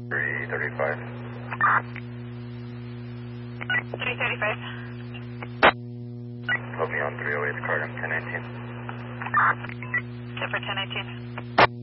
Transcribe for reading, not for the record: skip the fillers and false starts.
335. 335. Put me on 308, Carter, 1019. Set for 1018.